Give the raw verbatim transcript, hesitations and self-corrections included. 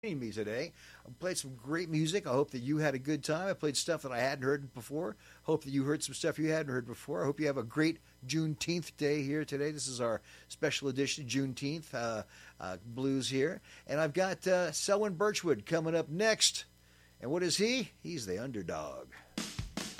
me today. I played some great music. I hope that you had a good time. I played stuff that I hadn't heard before. Hope that you heard some stuff you hadn't heard before. I hope you have a great Juneteenth day here today. This is our special edition Juneteenth uh, uh, blues here. And I've got uh, Selwyn Birchwood coming up next. And what is he? He's the underdog.